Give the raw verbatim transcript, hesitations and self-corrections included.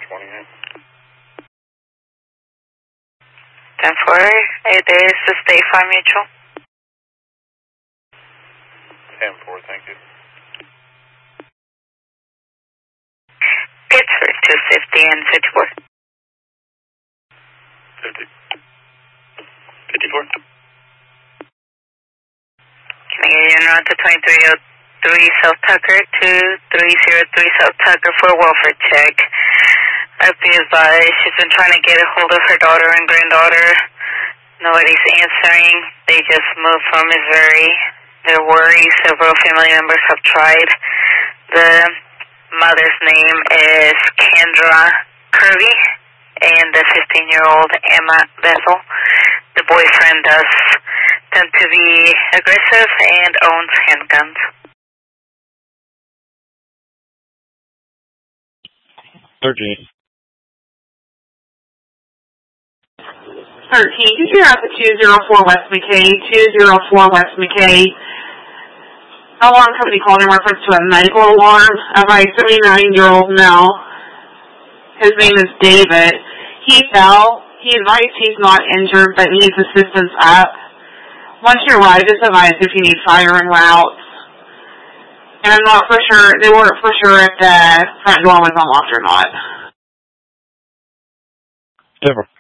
twenty-eight. ten four, it is the State Farm Mutual. ten four, thank you. Pittsburgh two fifty and fifty-four. fifty. fifty-four. Can I get you now to twenty-three oh three South Tucker to three oh three South Tucker for a welfare check? I've been advised she's been trying to get a hold of her daughter and granddaughter. Nobody's answering. They just moved from Missouri. They're worried. Several family members have tried. The mother's name is Kendra Kirby, and the fifteen-year-old Emma Bethel. The boyfriend does tend to be aggressive and owns handguns. thirteen. thirteen, could you have the two oh four West McKay, two oh four West McKay? Alarm company called in reference to a medical alarm of a seventy-nine-year-old male. His name is David. He fell. He advised he's not injured but needs assistance up. Once you arrive, just advise if you need fire en route. And I'm not for sure, they weren't for sure if the front door was unlocked or not. Never.